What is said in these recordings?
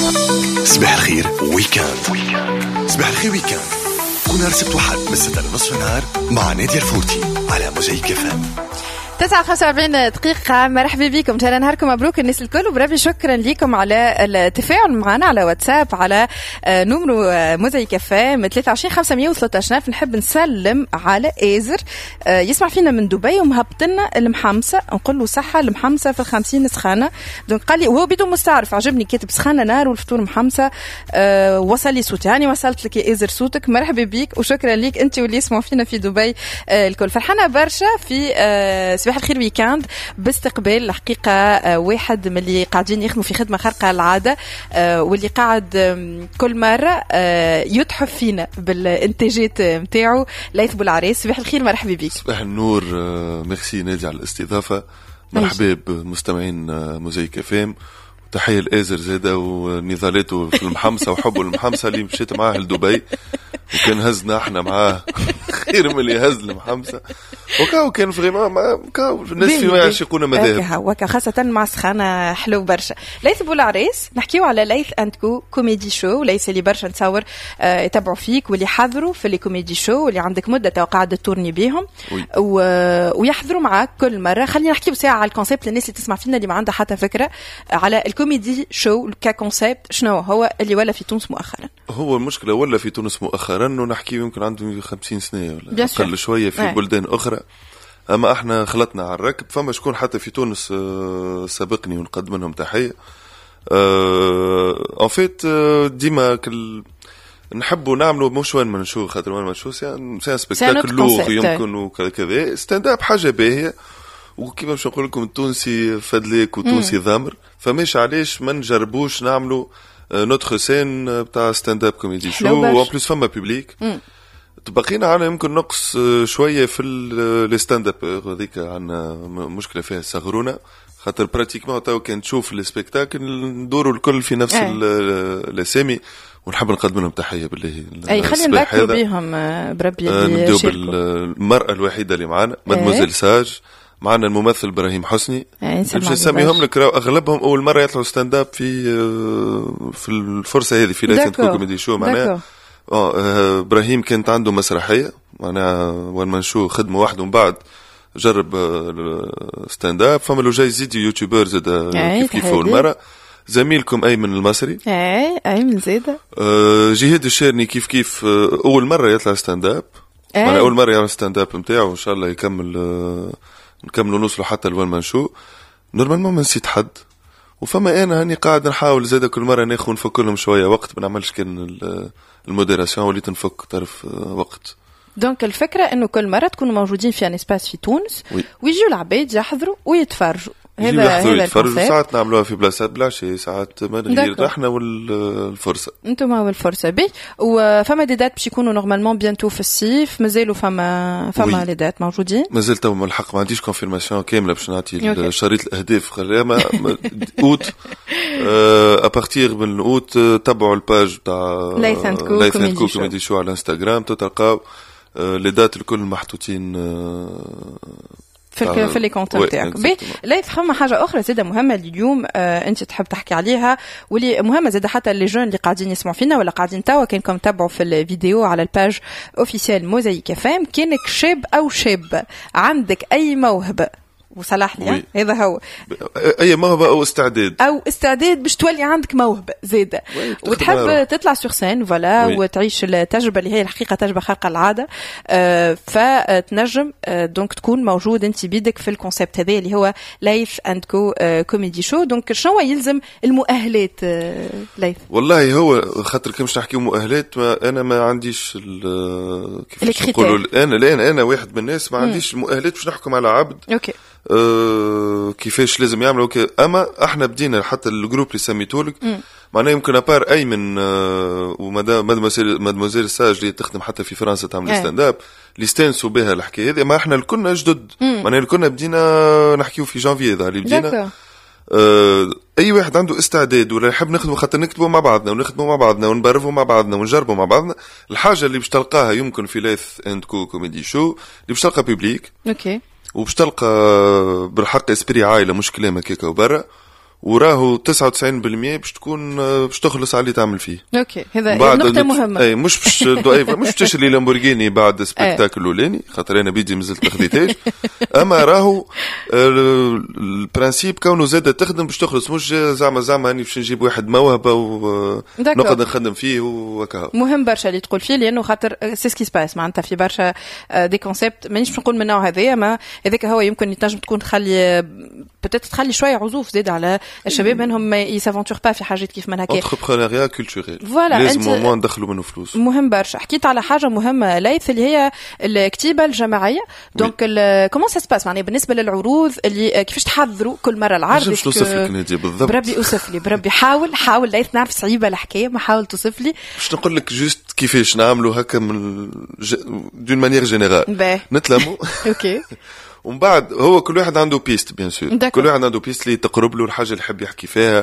صباح الخير ويكاند. صباح الخير ويكاند كل نهار سبت وحد من 6 لنصف النهار مع نادية الفورتي على موزايك FM. 49 دقيقة. مرحبا بكم، جانا نهاركم مبروك الناس الكل، وبرافي شكرا لكم على التفاعل معنا على واتساب على نمرو موزايك FM 23 513. نحب نسلم على إيزر يسمع فينا من دبي ومهبطنا المحمسة، نقول له صحة المحمسة في 50 سخانة. دونك قال لي وهو بدون مستعرف، عجبني كاتب سخانة نار والفطور محمسة. وصل لي صوتي، يعني وصلت لك يا إيزر صوتك، مرحبا بك وشكرا لك انت واللي يسمعوا فينا في دبي الكل. فرحانة برشا في صباح الخير ويكاند باستقبال الحقيقة واحد من اللي قاعدين يخدموا في خدمة خارقة العادة، واللي قاعد كل مرة يتحف فينا بالانتاجات متاعه. ليث بولعريس، صباح الخير، مرحبا بك. صباح النور، ميرسي نادي على الاستضافة. مرحبا بمستمعين موزايك FM، تحية الآزر زادة ونضالاته في المحمسة وحبه المحمسة اللي مشيت معاه لدبي، وكان هزنا احنا معاه خير من اللي هز المحمسة. وكاو كان فريمون كاو الناس فيما يعشقون مذاهب وكا خاصة مع سخانة حلو برشا. ليث بولعريس، نحكيو على ليث اند كو كوميدي شو. ليث اللي برشا نتصور يتابعوا فيك واللي حضروا في لي كوميدي شو، واللي عندك مدة قاعدة تورني بيهم ويحضروا معاك كل مرة. خلينا نحكيو ساعة على الكونسيبت للناس اللي تسمع فينا اللي ما عندها حتى فكرة على الكوميدي شو ككونسيبت. شنو هو اللي ولا في تونس مؤخرا؟ هو المشكلة ولا في تونس مؤخرا، ونحكي يمكن عنده 50 سنة ولا أقل شوية في بلدان أخرى، أما احنا خلطنا على الركب. فما شكون حتى في تونس سابقني ونقدم لهم تحية. en fait ديما نحبوا نعملوا مش وين ما نشوف، خاطر وين ما نشوف سي سبيكتاكل لوغ يمكن وكذا ستاند اب حاجة باهية. وكيف باش نقول لكم التونسي فدليك وتونسي ضامر، فماش علاش ما نجربوش نعملوا نوتخ سين بتاع ستاند اب كوميدي شو. وان بليس فما بيبليك. تبقينا عنا يمكن نقص شويه في الستاند اب هذيك، عندنا مشكله فيها الصغرونا، خاطر براتيكمون تو كان تشوف السبيكتاكل ندوروا الكل في نفس الاسامي، ونحب نقدم لهم تحيه بالله. اي خلينا نذكروا بهم بربي. نبداو بالمراه الوحيده اللي معنا مادموزيل ساج، معنا الممثل ابراهيم حسني. باش نسميهم لك راهو اغلبهم اول مره يطلعوا ستاند اب في الفرصه هذه في ليث كوميدي شو. معناها ابراهيم كانت عنده مسرحيه معناها وين ما نشوف خدمه واحده، ومن بعد جرب ستاند اب. فما له جاي يزيد يوتيوبر زاد كيف اول مره. زميلكم ايمن المصري، ايمن زيده. جهاد الشيرني كيف اول مره يطلع ستاند اب، معناها اول مره يعمل ستاند اب نتاعو، ان شاء الله نكملوا نوصلوا حتى لوين ما نشوف. نورمالمون ما نسيت حد. وفما انا هاني قاعد نحاول زاد كل مره ناخذ نفك لهم شويه وقت، ما نعملش كان الموديراسيون وليت نفك طرف وقت. دونك الفكره انه كل مره تكونوا موجودين في ان اسباس في تونس ويجوا العباد يحضروا ويتفرجوا. هذا يتفرجوا. ساعات نعملوها في بلاصات بلاشي، ساعات ما نغير احنا والفرصه انتم والفرصه بي. وفما دي دات باش يكونوا نورمالمون بيانتو في الصيف، مازالوا فما لي دات موجودين. مازال تو الحق ما عنديش كونفيرماسيون كامله باش نعطي شريط الاهداف. خلينا اوت ابارتير من اوت تبعوا الباج تاع ليث اند كو كوميدي شو على الانستغرام، تلقاو لي دات الكل محطوطين في لي كونت تاعك. لا يفهم حاجه اخرى زاده مهمه اليوم انت تحب تحكي عليها، واللي مهمه زاده حتى اللي جون اللي قاعدين يسمعوا فينا ولا قاعدين توا كانكم تتابعوا في الفيديو على الباج اوفيسيال موزايك FM. كانك شاب او شاب عندك اي موهبه وصلاح لي هذا هو اي موهبه او استعداد باش تولي عندك موهبه زاده وتحب تطلع سور سين فوالا وتعيش التجربه اللي هي الحقيقه تجربه خارقه العاده. فتنجم دونك تكون موجود انت بيدك في الكونسيبت هذا اللي هو ليث اند كو كوميدي شو. دونك شنو يلزم المؤهلات ليث؟ والله هو خاطر كي مش نحكيو مؤهلات انا ما عنديش كيف نقولوا انا واحد من الناس ما عنديش المؤهلات باش نحكم على عبد اوكي كيفاش لازم يعملوا اما احنا بدينا حتى الجروب اللي سميتولك معناه يمكن ابار ايمن مادموزيل ساج اللي تخدم حتى في فرنسا تعمل ستاند اب اللي استانسوا بها الحكايه هذه. ما احنا الكلنا جدد معناه الكلنا بدينا نحكيو في جانفي هذا اللي بدينا. اي واحد عنده استعداد ولا يحب نخدموا خاطر نكتبوا مع بعضنا ونخدموا مع بعضنا ونبرفوا مع بعضنا ونجربوا مع بعضنا. الحاجه اللي باش تلقاها يمكن في ليث اند كو كوميدي شو اللي باش تلقى بيبليك اوكي، وباش تلقى بالحق اسبري عائله مش كلام هكاك وبرا، وراه 99% باش تكون باش تخلص على اللي تعمل فيه. اوكي هذا نقطة مهمة. اي مش باش تشري لامبورغيني بعد سبيكتاكل الاولاني خاطر انا بيدي مازلت ما خديتهاش. اما راهو البرانسيب كونه زاد تخدم باش تخلص، مش زعما اني باش نجيب واحد موهبة ونقعد نخدم فيه وهكا. مهم برشا اللي تقول فيه لانه خاطر سي سكي سباس معناتها في برشا دي كونسيبت مانيش باش نقول من النوع هذايا، ما هذاك هو يمكن تنجم تكون تخلي تخلي شويه عزوف زاد على الشباب انهم ما يسافونتور با في حاجات كيف ما هكا. انتربرونيا كولتوريل لازم ما ندخلوا منه فلوس. مهم برشا. حكيت على حاجه مهمه ليث اللي هي الكتيبه الجماعيه. دونك كومون سا سباس معناها بالنسبه للعروض اللي كيفاش تحضروا كل مره العرض. باش توصف لك ناديه بالضبط. بربي اوصف لي، بربي حاول ليث نعرف صعيبه الحكايه، ما حاول توصف لي. باش نقول لك جوست كيفاش نعملوا هكا من دون مانيير جينيرال نتلموا. اوكي. ومن بعد هو كل واحد عنده بيست بيان سور، كل واحد عنده بيست اللي تقرب له الحاجه اللي يحب يحكي فيها.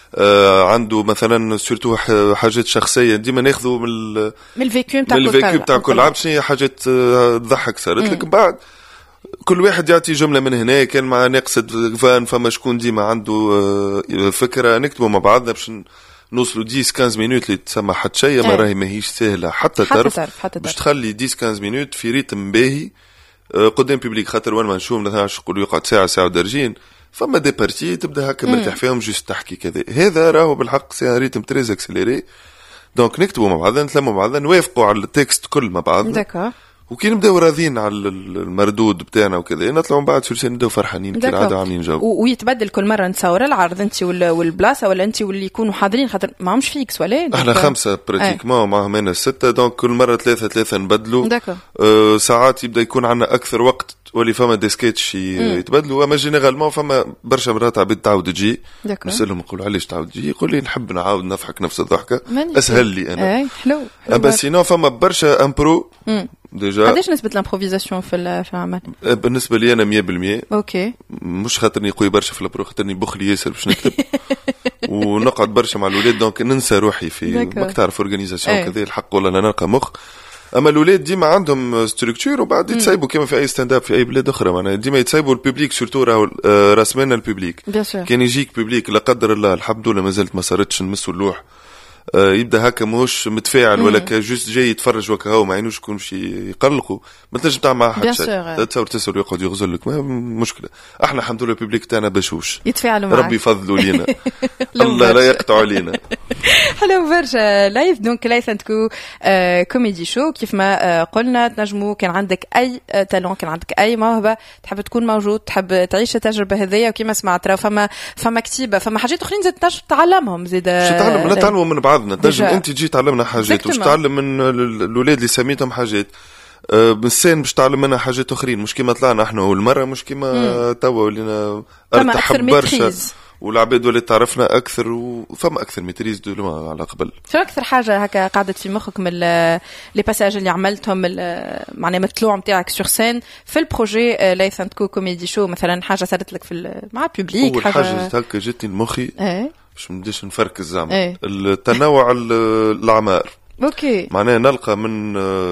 عنده مثلا سورتو حاجات شخصيه ديما ناخذوا من الفيكيو نتاع كل عبد شنو هي حاجات تضحك صارت لك. بعد كل واحد يعطي جمله من هنا، كان مع نقصد فما شكون ديما عنده فكره نكتبوا مع بعضنا باش نوصلوا 10-15 مينوت اللي تسمى حتى شيء. ما راهي ماهيش سهله حتى تعرف باش تخلي 10-15 مينوت في ريتم باهي قدام بيبليك. خاطر وين ما نشوف مثلا نقولوا يقعد ساعه ودرجين، فما دي بارتي تبدا هكا مرتاح فيهم جوست تحكي كذا. هذا راهو بالحق سي ريتم تريز اكسليري. دونك نكتبوا مع بعضنا، نتلموا مع بعضنا، نوافقوا على التكست كل مع بعضنا. وكي نبداو راضيين على المردود بتاعنا وكذا نطلعوا من بعد سورسين نبداو فرحانين كالعاده عاملين جو. ويتبدل كل مره نتصور العرض انت والبلاصه ولا انت واللي يكونوا حاضرين خاطر معهمش فيكس ولا احنا 5 براتيكمون معهم انا 6. دونك كل مره 3 نبدلوا. ساعات يبدا يكون عندنا اكثر وقت ولي فما دي سكيتش يتبدلوا. اما جينيرالمون فما برشا مرات عبيد تعاود تجي نسالهم نقولوا علاش تعاود تجي، يقول لي نحب نعاود نضحك نفس الضحكه اسهل لي انا. حلو. بس سينو فما برشا امبرو ديجا. قداش نسبة الامبروفيزاسيون في العمل؟ بالنسبة لي أنا 100%. أوكي. مش خاطرني قوي برشا في البرو، خاطرني بخلي ياسر باش نكتب ونقعد برشا مع الأولاد. دونك ننسى روحي في ما تعرف أورجانيزاسيون كذا الحق ولا نلقى مخ. أما الأولاد ديما عندهم ستركتور وبعد يتسايبوا كما في أي ستاند اب في أي بلاد أخرى. معناها ديما يتسايبوا الببليك سورتو راهو راس مالنا الببليك. كان يجيك ببليك لا قدر الله الحمد لله مازالت ما صارتش نمسوا اللوح يبدا هكا مش متفاعل ولا كجوست جاي يتفرج وكا هو ما عينوش يكون شي يقلقوا ما تنجم تعمل معاه حتى شيء. تصور يقعد يغزل لك ما مشكله. احنا الحمد لله الببليك تاعنا بشوش يتفاعلوا معك. ربي يفضلوا لينا. الله لا يقطع علينا. حلو برشا لايف. دونك لايف انتكو كوميدي شو كيف ما قلنا تنجموا كان عندك اي تالون كان عندك اي موهبه تحب تكون موجود تحب تعيش التجربه هذيا. وكما سمعت راه فما كتيبه فما حاجات اخرين زاد تنجم تعلمهم زاد. نتعلموا من بعضنا. تنجم انت تجي تعلمنا حاجات وش تعلم من الاولاد اللي سميتهم حاجات بالسين باش تعلم منها حاجات اخرين. مش كيما طلعنا احنا والمره مش كيما توا ولينا ارتاح برشا والعباد ولات تعرفنا اكثر وفما اكثر ميتريز دو على قبل. شو اكثر حاجه هكا قعدت في مخك من لي باساج اللي عملتهم معناها من الطلوع نتاعك سور سين في البروجي لايث اند كو كوميدي شو؟ مثلا حاجه صارت لك في مع الببليك اول حاجه هكا جاتني لمخي باش ما نبداش نفركز زعما التنوع الاعمار. اوكي. معناها نلقى من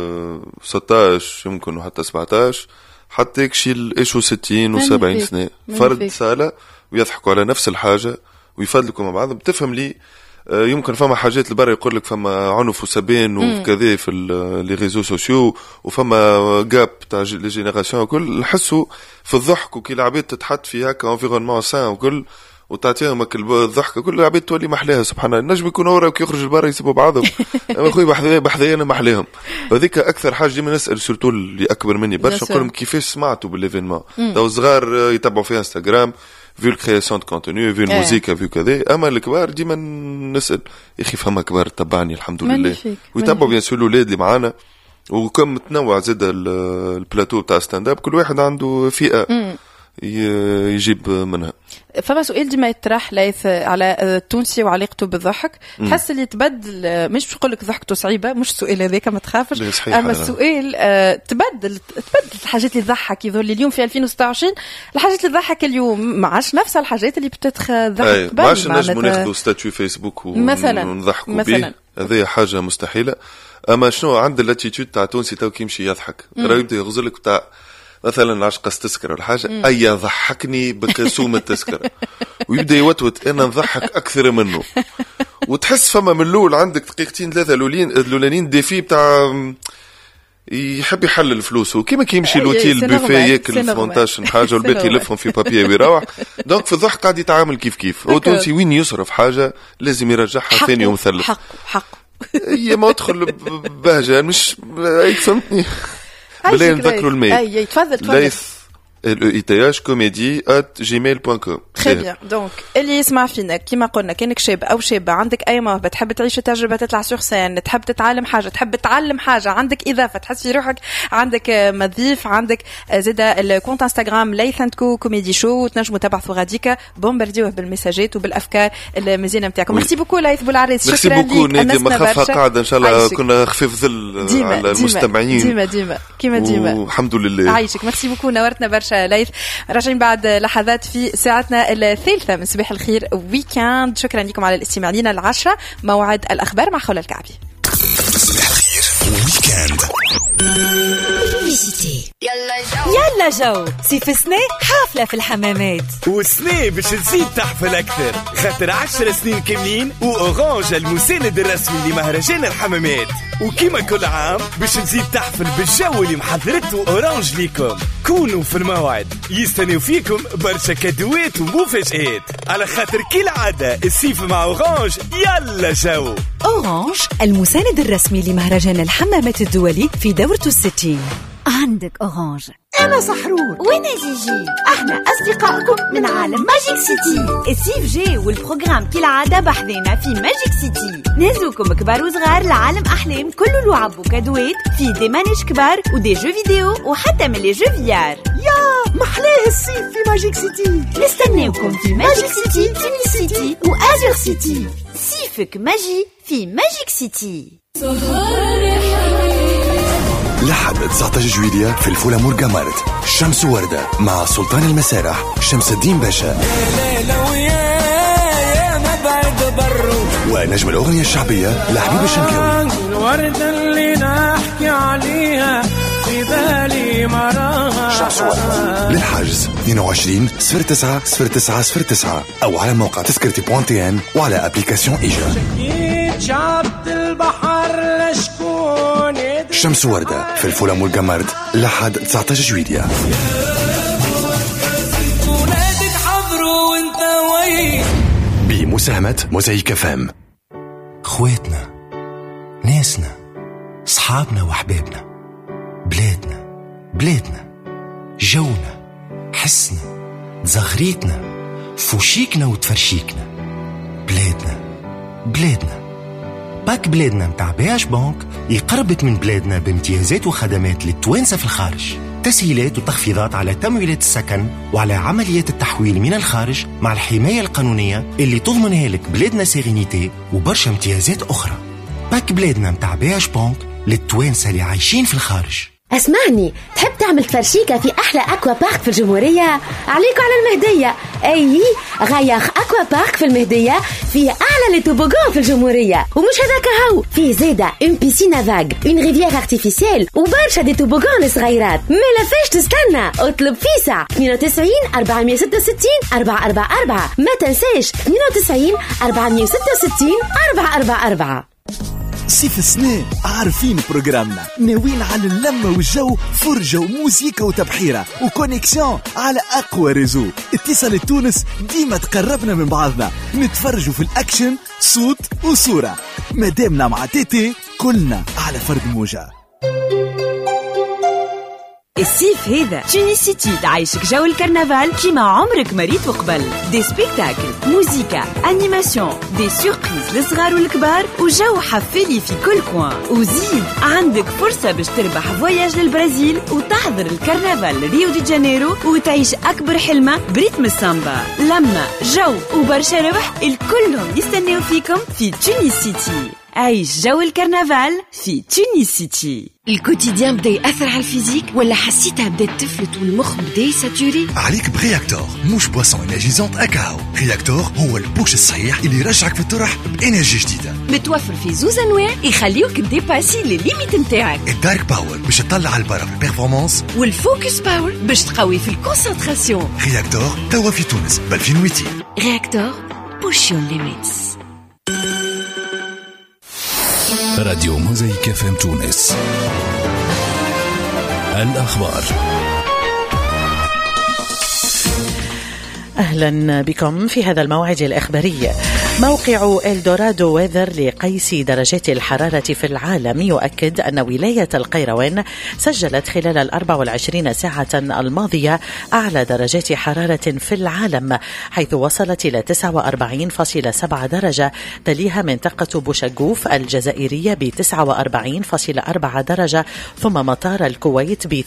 16 يمكن وحتى 17 حتى يكشي الايشو 60 و70 سنه فرد ساله ويضحكوا على نفس الحاجه ويفضلكم مع بعض. بتفهم لي يمكن فما حاجات لبرا يقول لك فما عنف وسبين وكذا في لي ريزو سوسيو وفما جاب تاع لي جينيراسيون وكل نحسوا في الضحك وكي العباد تتحط في هكا انفيرونمون سان وكل وتعطيهم الضحكه كل العباد تولي محلاها. سبحان الله نجم يكونوا ورا وكي يخرج البر يسبوا بعضهم. اما خويا بحذايا انا محلاهم. وهذيك اكثر حاجه ديما نسال سورتو اللي اكبر مني برشا نقول لهم كيفاش سمعتوا بالايفينمون. تو صغار يتبعوا في انستغرام فيو الكرياسيون دو كونتوني فيو الموسيقى فيو كذا. اما الكبار ديما نسال يا اخي فما كبار تبعني الحمد لله ويتبعوا بيان سور الاولاد اللي معانا. وكم متنوع زاد البلاتو تاع ستاند اب كل واحد عنده فئه يجيب منها. فما سؤال ديما يطرح ليث على التونسي وعلاقته بالضحك. تحس اللي تبدل مش نقول لك ضحكته صعيبه مش السؤال هذاك ما تخافش اما السؤال تبدل الحاجات اللي تضحك يظل اليوم في 2026 الحاجات اللي تضحك اليوم ما عادش نفس الحاجات اللي بتضحك قبل. ما عادش نجموا ناخذوا ستاتيو فيسبوك ونضحكوا به هذه حاجه مستحيله. اما شنو عند الاتيتود تاع تونسي تو كيمشي يضحك راه يبدا يغزلك تاع مثلا عشقة تذكرة ولا حاجة، أي ضحكني بقسوم التذكرة، ويبدأ يوتوت أنا نضحك أكثر منه، وتحس فما من الأول عندك دقيقتين ثلاثة الأولانيين ديفي بتاع يحب يحلل الفلوس وكيما كيمشي لوتيل بوفيه ياكل 18 حاجه والباقي يلفهم في بابيه ويروح. دونك في الضحك قاعد يتعامل كيف كيف. هو تونسي وين يصرف حاجه لازم يرجعها ثاني يوم ثلث. حق هي ما ادخل بهجه مش فهمتني. بلا نذكروا الميل. اي تفضل. ليث eithcomédie@gmail.com. Très bien. Donc اللي يسمع فينا كما قلنا كانك شاب او شابه عندك اي موهبه تحب تعيش تجربه تطلع سور سين، تحب تتعلم حاجه، تحب تعلم حاجه، عندك اضافه تحس في روحك عندك مضيف، عندك زاد الكونت انستغرام ليثنتكو كوميدي شو، تنجموا تبعثوا غاديكا بومبرديوه بالمساجات وبالافكار المزيانه نتاعكم. ميرسي بوكو ليث بولعريس، شكرا لك. ميرسي بوكو نادي مخفى قاعده ان شاء الله كنا خفيف ظل على المستمعين ديما كيما ديما والحمد لله. عايشك. ميرسي بوكو نورتنا برشا ليث. راجعين بعد لحظات في ساعتنا الثالثة من صباح الخير ويكاند. شكرا لكم على الاستماع لنا. 10 موعد الأخبار مع خولة الكعبي. صباح الخير ويكاند. يلا جو صيف السنة حافلة في الحمامات، والسنة باش تزيد تحفل أكثر خاطر 10 سنين كاملين وأورانج المساند الرسمي لمهرجان الحمامات. وكما كل عام باش تزيد تحفل بالجو اللي محضرته أورانج ليكم. كونوا في الموعد، يستنوا فيكم برشا كادوات ومفاجآت على خاطر كالعادة الصيف مع أورانج. يلا جو. أورانج المساند الرسمي لمهرجان الحمامات الدولي في دورته 60. عندك أورانج. أنا سحرور. وأنا جيجي. احنا أصدقائكم من عالم ماجيك سيتي. الصيف جاي والبروغرام كالعادة بحذينا في ماجيك سيتي. نهزوكم كبار وصغار لعالم أحلام كله لعب وكادوات في دي مانيش كبار ودي جو فيديو وحتى من لي جو فيار. يا محلاه الصيف في ماجيك سيتي. نستناوكم في ماجيك سيتي، تونس سيتي وآزور سيتي. صيفك ماجي في ماجيك سيتي. لحد 19 جويلية في الفولامور جامارت شمس وردة مع سلطان المسارح شمس الدين باشا ونجم الأغنية الشعبية لحبيب الشنكاوي. الوردة اللي نحكي عليها في بالي مراها. شمس وردة للحجز 22 09 09 09 أو على موقع تذكرتي.tn وعلى أبليكاسيون إيجا. شعبت البحر لشكون شمس وردة في الفولامور جامارت لحد 19 جويلية. ولادك حضروا وانت وين بمساهمة موزايك فام. خواتنا، ناسنا، صحابنا وحبابنا، بلادنا، جونا، حسنا، زغريتنا، فوشيكنا وتفرشيكنا. بلادنا باك بلادنا متاع بياش بانك يقربت من بلادنا بامتيازات وخدمات للتوانسة في الخارج، تسهيلات وتخفيضات على تمويلات السكن وعلى عمليات التحويل من الخارج مع الحماية القانونية اللي تضمنها لك بلادنا سيرينيتي وبرشا امتيازات أخرى. باك بلادنا متاع بياش بانك للتوانسة اللي عايشين في الخارج. اسمعني، تحب تعمل تفرشيكة في أحلى أكوا بارك في الجمهورية؟ عليكم على المهدية. أي غياخ أكوا بارك في المهدية فيه أعلى لتوبوغان في الجمهورية. ومش هذاك هو، فيه زيادة اون بيسين فاغ، اون ريفيير ارتيفيسيال وبرشا دي توبوغان الصغيرات. ما لفاش تستنى، اطلب فيسع 92 466 444. ما تنساش 92 466 444. صيف السنة عارفين بروجرامنا، ناويين على اللمة والجو، فرجة وموسيقى وتبحيرة وكونيكسيون على أقوى ريزو. اتصال تونس ديما تقربنا من بعضنا، نتفرجوا في الأكشن صوت وصورة. مادامنا مع تيتي كلنا على فرد موجة. الصيف هذا تونس سيتي تعيشك جو الكرنفال كيما عمرك مريت وقبل. دي سبيكتاكل، موسيقى، انيماسيون، دي سوربريز للصغار والكبار وجو حفالي في كل كوان. وزيد عندك فرصة باش تربح فواياج للبرازيل وتحضر الكرنفال ريو دي جانيرو وتعيش أكبر حلمة بريتم السامبا. لما جو وبرشا ربح الكلهم يستناو فيكم في تونس سيتي. عيش جو الكرنفال في تونس سيتي. الكوتيديان بدا يأثر على الفيزيك ولا حسيتها بدات تفلت والمخ بدا يساتوري؟ عليك برياكتور، مش بواسون انرجيزونت اكاو. رياكتور هو البوش الصحيح اللي يرجعك في الطرح بانرجي جديده. متوفر في زوز انواع يخليوك تديباسي لي ليميت نتاعك. الدارك باور باش تطلع على البرا في البيرفورمانس، والفوكس باور باش تقوي في الكونسنتراسيون. رياكتور توا في تونس ب 2200. رياكتور بوش يور ليميتس. راديو موزايك FM تونس. الأخبار. أهلا بكم في هذا الموعد الإخباري. موقع إلدورادو ويذر لقيس درجات الحرارة في العالم يؤكد أن ولاية القيروان سجلت خلال 24 ساعة الماضية أعلى درجات حرارة في العالم، حيث وصلت إلى 49.7 درجة، تليها منطقة بوشاغوف الجزائرية ب 49.4 درجة، ثم مطار الكويت ب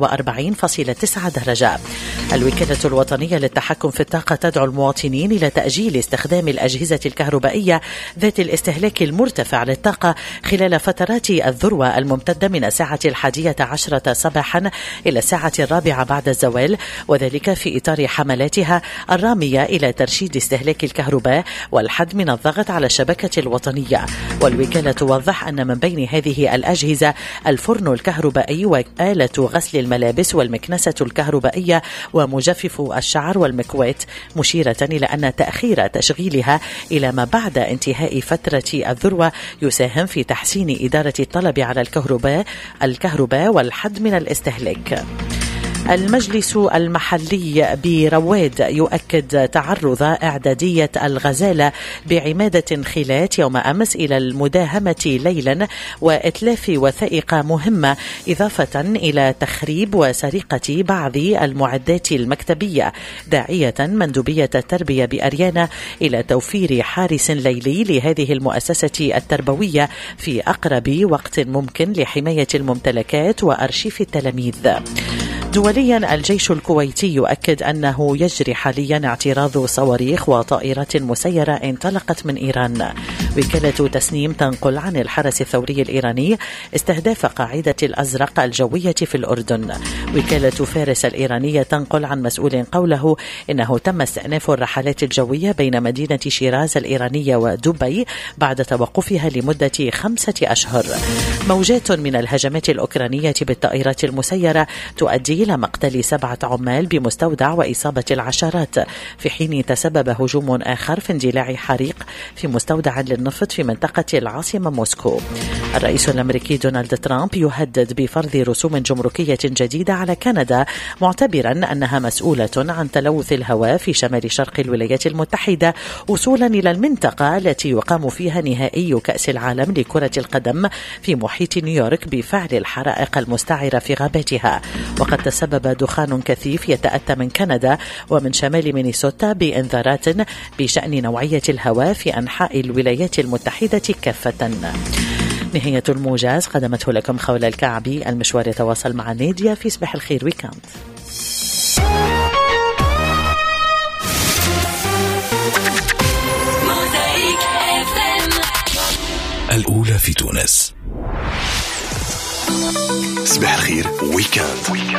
48.9 درجة. الوكالة الوطنية للتحكم في الطاقة تدعو المواطنين إلى تأجيل استخدام الأجهزة الكهربائية ذات الاستهلاك المرتفع للطاقة خلال فترات الذروة الممتدة من الساعة 11 صباحا إلى الساعة 4 بعد الزوال، وذلك في إطار حملاتها الرامية إلى ترشيد استهلاك الكهرباء والحد من الضغط على الشبكة الوطنية. والوكالة توضح أن من بين هذه الأجهزة الفرن الكهربائي وآلة غسل الملابس والمكنسة الكهربائية ومجفف الشعر والمكوات، مشيرة إلى أن تأخير تشغيلها إلى ما بعد انتهاء فترة الذروة يساهم في تحسين إدارة الطلب على الكهرباء والحد من الاستهلاك. المجلس المحلي برواد يؤكد تعرض إعدادية الغزالة بعمادة خيلات يوم أمس إلى المداهمة ليلا وإتلاف وثائق مهمة، إضافة إلى تخريب وسرقة بعض المعدات المكتبية، داعية مندوبية التربية بأريانا إلى توفير حارس ليلي لهذه المؤسسة التربوية في أقرب وقت ممكن لحماية الممتلكات وأرشيف التلاميذ. دوليا، الجيش الكويتي يؤكد أنه يجري حاليا اعتراض صواريخ وطائرات مسيرة انطلقت من إيران. وكالة تسنيم تنقل عن الحرس الثوري الإيراني استهداف قاعدة الأزرق الجوية في الأردن. وكالة فارس الإيرانية تنقل عن مسؤول قوله إنه تم استئناف الرحلات الجوية بين مدينة شيراز الإيرانية ودبي بعد توقفها لمدة 5 أشهر. موجات من الهجمات الأوكرانية بالطائرات المسيرة تؤدي إلى مقتل 7 عمال بمستودع وإصابة العشرات، في حين تسبب هجوم آخر في اندلاع حريق في مستودع للنفط في منطقة العاصمة موسكو. الرئيس الأمريكي دونالد ترامب يهدد بفرض رسوم جمركية جديدة على كندا، معتبرا أنها مسؤولة عن تلوث الهواء في شمال شرق الولايات المتحدة وصولا إلى المنطقة التي يقام فيها نهائي كأس العالم لكرة القدم في محيط نيويورك بفعل الحرائق المستعرة في غاباتها. وقد تسبب دخان كثيف يتأتى من كندا ومن شمال مينيسوتا بإنذارات بشأن نوعية الهواء في أنحاء الولايات المتحدة كافة. نهاية الموجز قدمته لكم خولة الكعبي. المشوار يتواصل مع نادية في صباح الخير ويكاند. الأولى في تونس. صباح الخير ويكاند.